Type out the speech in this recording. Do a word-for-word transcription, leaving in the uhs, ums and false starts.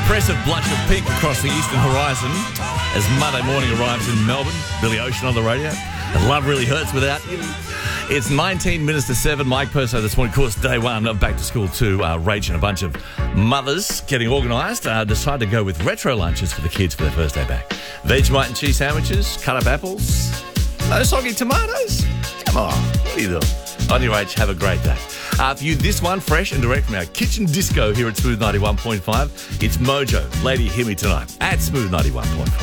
impressive blush of pink across the eastern horizon as Monday morning arrives in Melbourne. Billy Ocean on the radio. And love really hurts without you. It's nineteen minutes to seven. Mike Perso this morning, of course, day one of Back to School two. Uh, Rach and a bunch of mothers getting organised uh, decide to go with retro lunches for the kids for their first day back. Vegemite and cheese sandwiches, cut up apples, no soggy tomatoes. Come on, what are you doing? On your Rach, have a great day. Uh, for you, this one, fresh and direct from our kitchen disco here at Smooth ninety-one point five. It's Mojo. Lady, hear me tonight at Smooth ninety-one point five.